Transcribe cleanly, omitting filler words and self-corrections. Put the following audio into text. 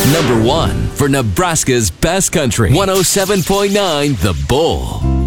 Number 1 for Nebraska's best country, 107.9 The Bull.